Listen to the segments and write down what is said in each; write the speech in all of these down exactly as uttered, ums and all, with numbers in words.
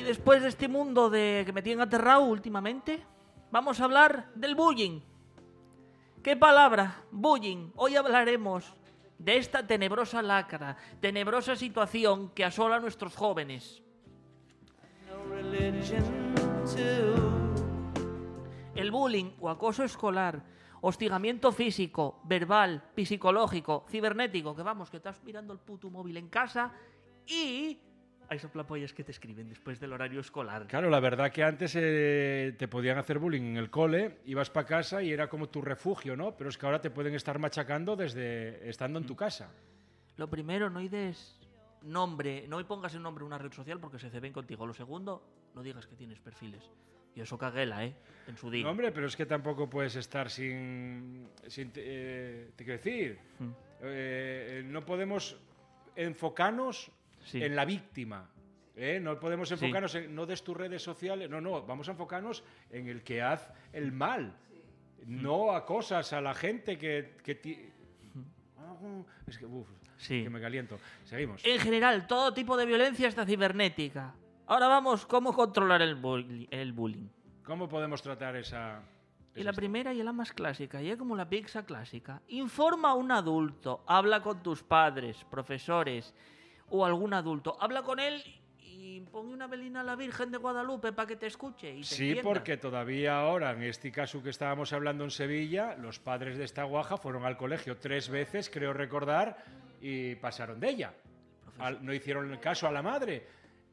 después de este mundo de que me tienen aterrado últimamente, vamos a hablar del bullying. ¿Qué palabra? Bullying. Hoy hablaremos de esta tenebrosa lacra, tenebrosa situación que asola a nuestros jóvenes. El bullying o acoso escolar, hostigamiento físico, verbal, psicológico, cibernético, que vamos, que estás mirando el puto móvil en casa y hay soplapollas que te escriben después del horario escolar. Claro, la verdad que antes eh, te podían hacer bullying en el cole, ibas para casa y era como tu refugio, ¿no? Pero es que ahora te pueden estar machacando desde estando en tu casa. Lo primero, no des nombre, no pongas el nombre en una red social porque se ceben contigo. Lo segundo, no digas que tienes perfiles. Y eso caguela, ¿eh? En su día. No, hombre, pero es que tampoco puedes estar sin... sin eh, te quiero decir, mm. eh, no podemos enfocarnos... Sí. En la víctima, ¿eh? No podemos enfocarnos sí. en no des tus redes sociales, no, no, vamos a enfocarnos en el que hace el mal, sí. no acosas a la gente que... que ti... Es que, uf, sí. que me caliento. Seguimos. En general, todo tipo de violencia está cibernética. Ahora vamos, ¿cómo controlar el, bully, el bullying? ¿Cómo podemos tratar esa...? Y la primera y la más clásica, y es como la pizza clásica. Informa a un adulto, habla con tus padres, profesores... o algún adulto. Habla con él y ponle una velina a la Virgen de Guadalupe para que te escuche y te Sí, entienda. Porque todavía ahora, en este caso que estábamos hablando en Sevilla, los padres de esta guaja fueron al colegio tres veces, creo recordar, y pasaron de ella. Al, no hicieron el caso a la madre.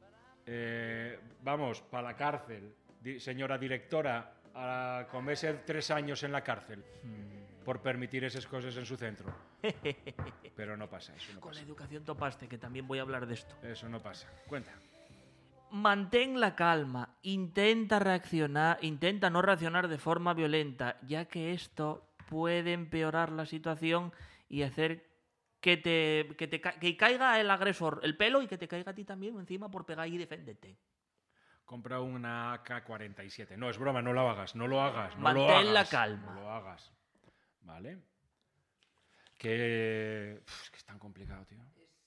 Eh, vamos, para la cárcel. Di, señora directora, a comerse tres años en la cárcel. Hmm. Por permitir esas cosas en su centro. Pero no pasa, eso no Con pasa. la educación topaste, que también voy a hablar de esto. Eso no pasa. Cuenta. Mantén la calma, intenta reaccionar, intenta no reaccionar de forma violenta, ya que esto puede empeorar la situación y hacer que te, que te que caiga el agresor el pelo y que te caiga a ti también encima por pegar y deféndete. Compra una A K cuarenta y siete. No, es broma, no lo hagas, no lo hagas. No Mantén lo hagas, la calma. No lo hagas. ¿Vale? Que... Uf, es que es tan complicado, tío.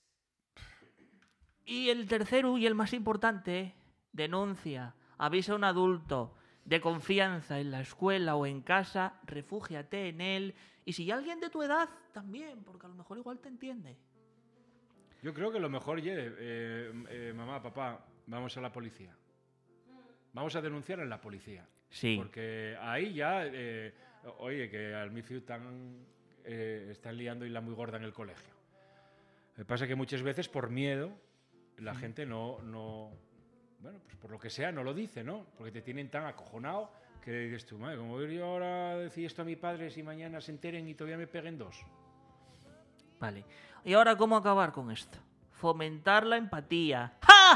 Y el tercero y el más importante, denuncia, avisa a un adulto de confianza en la escuela o en casa, refúgiate en él. Y si hay alguien de tu edad, también, porque a lo mejor igual te entiende. Yo creo que lo mejor, eh, eh, eh, mamá, papá, vamos a la policía. Vamos a denunciar en la policía. Sí. Porque ahí ya... Eh, Oye, que al Mifiu tan, eh, están liando y la muy gorda en el colegio. Me pasa que muchas veces por miedo la mm. gente no, no... Bueno, pues por lo que sea no lo dice, ¿no? Porque te tienen tan acojonado que dices tú, madre, ¿cómo voy yo ahora a decir esto a mis padres y mañana se enteren y todavía me peguen dos? Vale. ¿Y ahora cómo acabar con esto? Fomentar la empatía.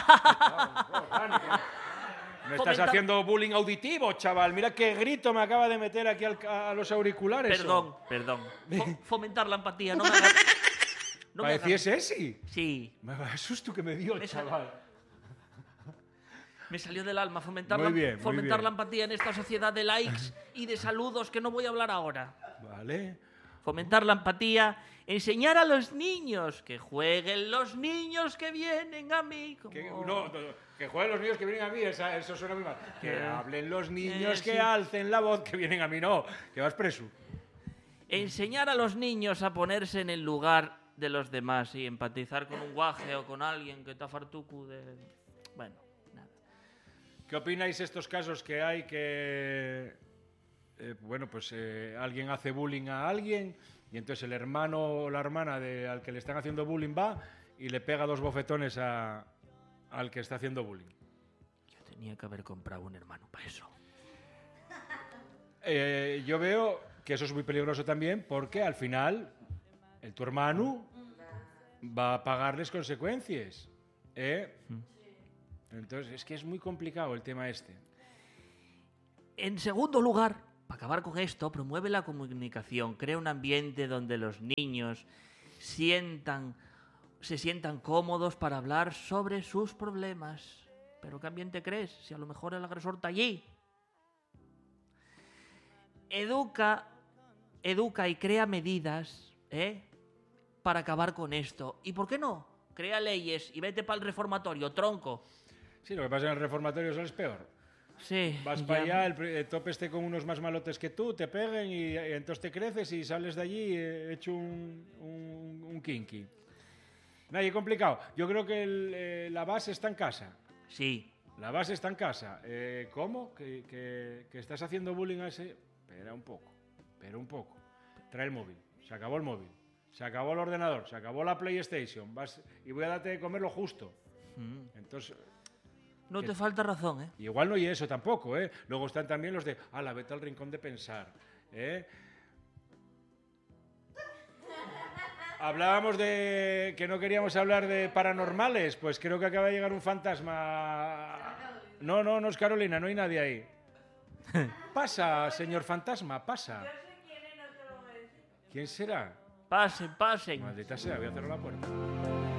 Me estás Fomenta... haciendo bullying auditivo, chaval. Mira qué grito me acaba de meter aquí al, a los auriculares. Perdón, ¿o? perdón. Fomentar la empatía, no me hagas... No ¿Pareciese ese? Sí. Me va susto que me dio, me chaval. Sal... Me salió del alma fomentar, muy la... bien, fomentar muy la empatía en esta sociedad de likes y de saludos que no voy a hablar ahora. Vale. Fomentar la empatía, enseñar a los niños que jueguen los niños que vienen a mí. Como... Que, no, no, que jueguen los niños que vienen a mí, esa, eso suena muy mal. Que hablen los niños, eh, que sí. alcen la voz, que vienen a mí, no, que vas preso. Enseñar a los niños a ponerse en el lugar de los demás y empatizar con un guaje o con alguien que está fartucu de... Bueno, nada. ¿Qué opináis de estos casos que hay que... Eh, bueno, pues eh, alguien hace bullying a alguien y entonces el hermano o la hermana de, al que le están haciendo bullying va y le pega dos bofetones a, al que está haciendo bullying? Yo tenía que haber comprado un hermano para eso. Eh, yo veo que eso es muy peligroso también porque al final el tu hermano va a pagar las consecuencias. ¿eh? Entonces es que es muy complicado el tema este. En segundo lugar, para acabar con esto, promueve la comunicación, crea un ambiente donde los niños sientan, se sientan cómodos para hablar sobre sus problemas. ¿Pero qué ambiente crees? Si a lo mejor el agresor está allí. Educa, educa y crea medidas, ¿eh? para acabar con esto. ¿Y por qué no? Crea leyes y vete para el reformatorio, tronco. Sí, lo que pasa en el reformatorio es peor. Sí. Vas ya- para allá, el, el topeste con unos más malotes que tú, te peguen y, y entonces te creces y sales de allí eh, hecho un, un, un kinky. Nadie complicado. Yo creo que el, eh, la base está en casa. Sí. La base está en casa. Eh, ¿Cómo? ¿Que, que, que estás haciendo bullying a ese...? Espera un poco, espera un poco. Trae el móvil. Se acabó el móvil. Se acabó el ordenador. Se acabó la PlayStation. Vas, y voy a darte de comer lo justo. Mm. Entonces... No que- te falta razón, ¿eh? Y igual no hay eso tampoco, ¿eh? Luego están también los de, ala, vete al rincón de pensar, ¿eh? Hablábamos de que no queríamos hablar de paranormales, pues creo que acaba de llegar un fantasma. No, no, no es Carolina, no hay nadie ahí. Pasa, señor fantasma, pasa. ¿Quién será? Pasen, pasen. Maldita sea, voy a cerrar la puerta.